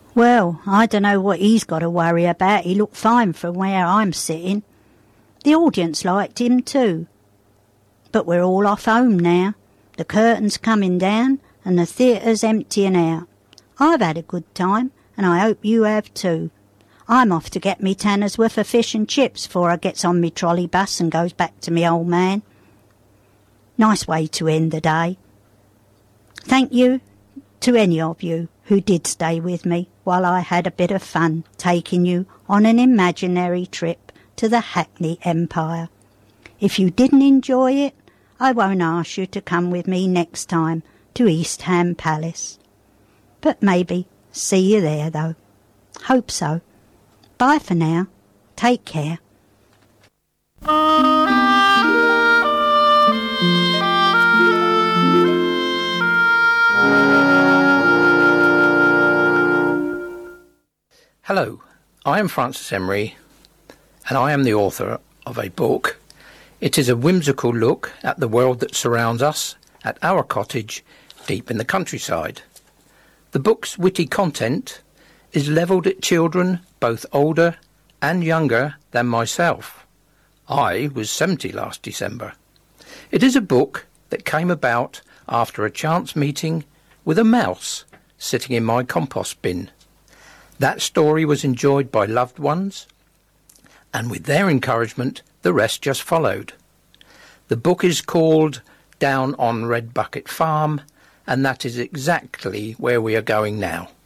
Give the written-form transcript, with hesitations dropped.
Well, I don't know what he's got to worry about. He looked fine from where I'm sitting. The audience liked him too. But we're all off home now. The curtain's coming down and the theatre's emptying out. I've had a good time, and I hope you have too. I'm off to get me tanner's worth of fish and chips before I gets on me trolley bus and goes back to me old man. Nice way to end the day. Thank you to any of you who did stay with me while I had a bit of fun taking you on an imaginary trip to the Hackney Empire. If you didn't enjoy it, I won't ask you to come with me next time to East Ham Palace. But maybe see you there, though. Hope so. Bye for now. Take care. Hello, I am Francis Emery, and I am the author of a book. It is a whimsical look at the world that surrounds us at our cottage deep in the countryside. The book's witty content is levelled at children both older and younger than myself. I was 70 last December. It is a book that came about after a chance meeting with a mouse sitting in my compost bin. That story was enjoyed by loved ones, and with their encouragement, the rest just followed. The book is called Down on Red Bucket Farm, and that is exactly where we are going now.